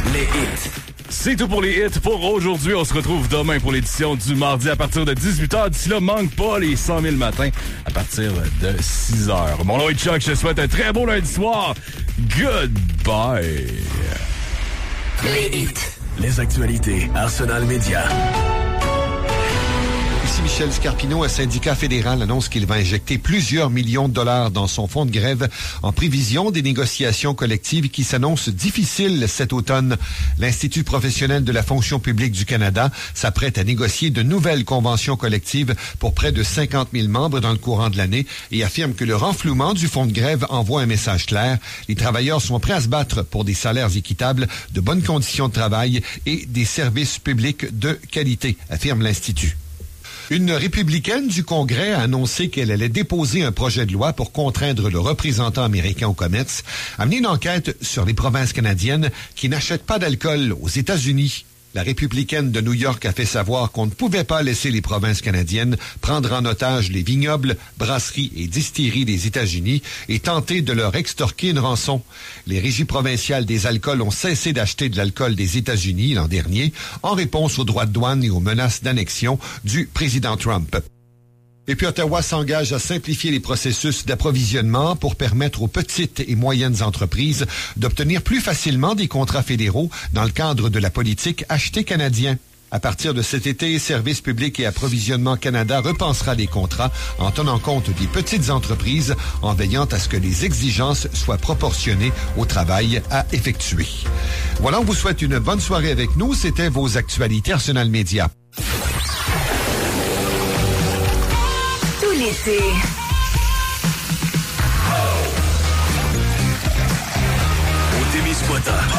Les hits. C'est tout pour les hits pour aujourd'hui. On se retrouve demain pour l'édition du mardi à partir de 18h. D'ici là, manque pas les 100 000 matins à partir de 6h. Mon nom est Chuck, je te souhaite un très beau lundi soir. Goodbye. Les hits. Les actualités. Arsenal Média. Ici Michel Scarpino, un syndicat fédéral annonce qu'il va injecter plusieurs millions de dollars dans son fonds de grève en prévision des négociations collectives qui s'annoncent difficiles cet automne. L'Institut professionnel de la fonction publique du Canada s'apprête à négocier de nouvelles conventions collectives pour près de 50 000 membres dans le courant de l'année et affirme que le renflouement du fonds de grève envoie un message clair. Les travailleurs sont prêts à se battre pour des salaires équitables, de bonnes conditions de travail et des services publics de qualité, affirme l'Institut. Une républicaine du Congrès a annoncé qu'elle allait déposer un projet de loi pour contraindre le représentant américain au commerce à mener une enquête sur les provinces canadiennes qui n'achètent pas d'alcool aux États-Unis. La républicaine de New York a fait savoir qu'on ne pouvait pas laisser les provinces canadiennes prendre en otage les vignobles, brasseries et distilleries des États-Unis et tenter de leur extorquer une rançon. Les régies provinciales des alcools ont cessé d'acheter de l'alcool des États-Unis l'an dernier en réponse aux droits de douane et aux menaces d'annexion du président Trump. Et puis Ottawa s'engage à simplifier les processus d'approvisionnement pour permettre aux petites et moyennes entreprises d'obtenir plus facilement des contrats fédéraux dans le cadre de la politique Acheter canadien. À partir de cet été, Services publics et Approvisionnement Canada repensera les contrats en tenant compte des petites entreprises, en veillant à ce que les exigences soient proportionnées au travail à effectuer. Voilà, on vous souhaite une bonne soirée avec nous. C'était vos actualités Arsenal Média. L'été. Au Témiscouata.